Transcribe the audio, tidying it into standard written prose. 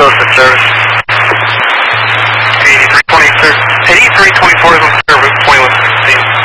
Phillips in service. 8320, sir. 8324 is on service, 2116.